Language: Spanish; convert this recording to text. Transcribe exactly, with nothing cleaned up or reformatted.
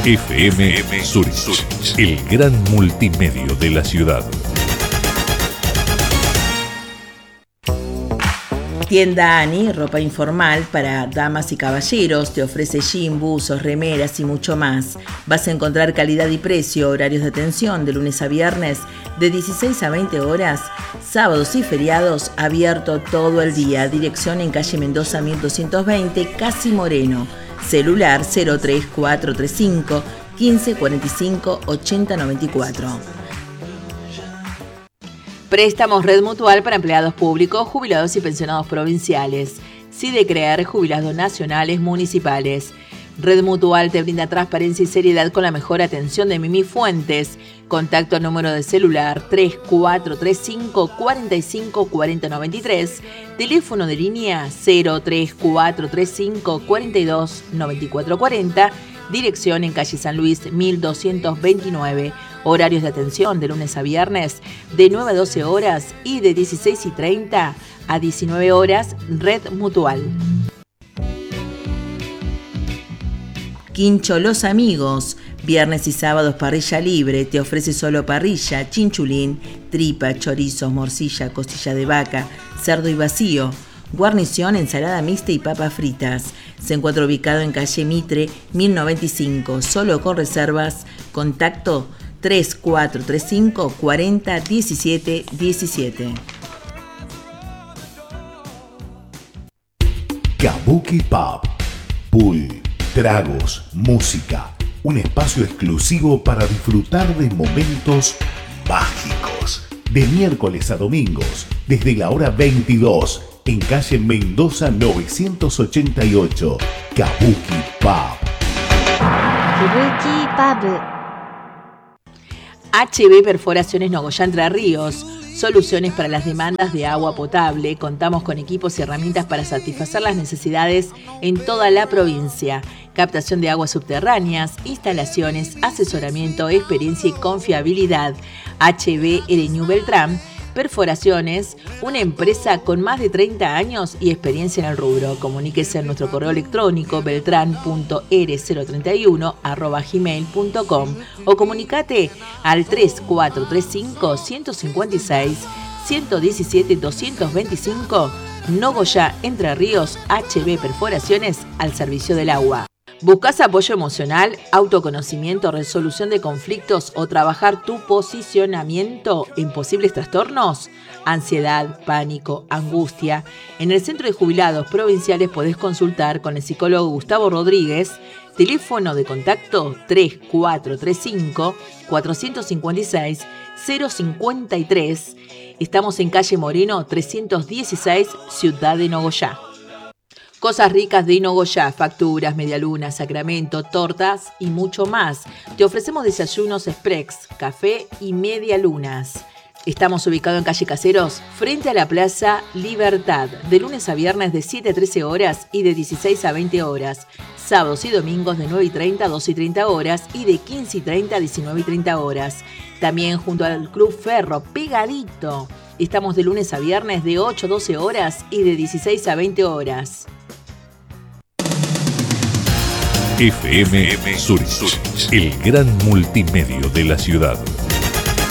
F M Zurich, el gran multimedio de la ciudad. Tienda Ani, ropa informal para damas y caballeros, te ofrece jean, buzos, remeras y mucho más. Vas a encontrar calidad y precio, horarios de atención de lunes a viernes de dieciséis a veinte horas, sábados y feriados abierto todo el día. Dirección en calle Mendoza mil doscientos veinte, Casi Moreno. Celular cero tres cuatro tres cinco, quince cuarenta y cinco, ochenta noventa y cuatro. Préstamos Red Mutual para empleados públicos, jubilados y pensionados provinciales. SIDECREAR, jubilados nacionales municipales. Red Mutual te brinda transparencia y seriedad con la mejor atención de Mimi Fuentes. Contacto al número de celular tres cuatro tres cinco, cuarenta y cinco, cuarenta noventa y tres. Teléfono de línea cero tres cuatro tres cinco, cuarenta y dos, noventa y cuatro cuarenta. Dirección en calle San Luis mil doscientos veintinueve. Horarios de atención de lunes a viernes de nueve a doce horas y de dieciséis y treinta a diecinueve horas. Red Mutual. Quincho Los Amigos. Viernes y sábados parrilla libre. Te ofrece solo parrilla, chinchulín, tripa, chorizos, morcilla, costilla de vaca, cerdo y vacío. Guarnición, ensalada mixta y papas fritas. Se encuentra ubicado en calle Mitre mil noventa y cinco. Solo con reservas. Contacto tres cuatro tres cinco, cuarenta, diecisiete diecisiete. Kabuki Pub. Pool, tragos, música. Un espacio exclusivo para disfrutar de momentos mágicos. De miércoles a domingos, desde la hora veintidós, en calle Mendoza novecientos ochenta y ocho. Kabuki Pub. Kabuki Pub. H B Perforaciones Nogoyá Entre Ríos. Soluciones para las demandas de agua potable. Contamos con equipos y herramientas para satisfacer las necesidades en toda la provincia. Captación de aguas subterráneas, instalaciones, asesoramiento, experiencia y confiabilidad. H B Ereñu Beltrán. Perforaciones, una empresa con más de treinta años y experiencia en el rubro. Comuníquese en nuestro correo electrónico beltrán punto r cero treinta y uno arroba gmail punto com o comunicate al tres cuatro tres cinco, uno cinco seis, uno uno siete, dos dos cinco. Nogoyá Entre Ríos. H B Perforaciones, al servicio del agua. ¿Buscas apoyo emocional, autoconocimiento, resolución de conflictos o trabajar tu posicionamiento en posibles trastornos? Ansiedad, pánico, angustia. En el Centro de Jubilados Provinciales podés consultar con el psicólogo Gustavo Rodríguez. Teléfono de contacto tres cuatro tres cinco, cuatro cinco seis, cero cinco tres. Estamos en calle Moreno trescientos dieciséis, Ciudad de Nogoyá. Cosas ricas de Inogoyá, facturas, medialunas, sacramento, tortas y mucho más. Te ofrecemos desayunos express, café y medialunas. Estamos ubicados en calle Caseros, frente a la Plaza Libertad, de lunes a viernes de siete a trece horas y de dieciséis a veinte horas. Sábados y domingos de nueve y treinta a doce y treinta horas y de quince y treinta a diecinueve y treinta horas. También junto al Club Ferro, pegadito. Estamos de lunes a viernes de ocho a doce horas y de dieciséis a veinte horas. F M Zurich, el gran multimedio de la ciudad.